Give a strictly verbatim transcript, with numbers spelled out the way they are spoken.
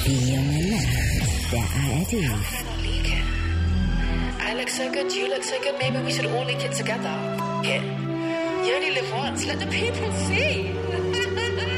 Die junge Nacht der A R D. I look so good, you look so good, maybe we should all leak it together. Hit. You only live once, let the people see.